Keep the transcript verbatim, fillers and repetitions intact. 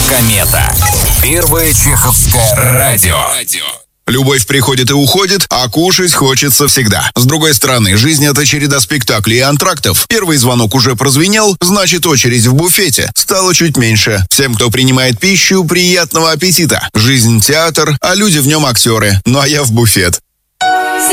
Комета. Первое чеховское радио. Любовь приходит и уходит, а кушать хочется всегда. С другой стороны, жизнь — это череда спектаклей и антрактов. Первый звонок уже прозвенел, значит, очередь в буфете стала чуть меньше. Всем, кто принимает пищу, приятного аппетита. Жизнь — театр, а люди в нем актеры. Ну а я в буфет.